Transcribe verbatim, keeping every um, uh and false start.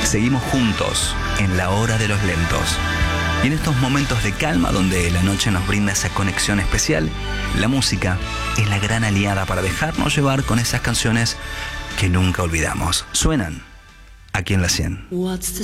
Seguimos juntos en la hora de los lentos. Y en estos momentos de calma donde la noche nos brinda esa conexión especial, la música es la gran aliada para dejarnos llevar con esas canciones que nunca olvidamos. Suenan aquí en La cien. What's the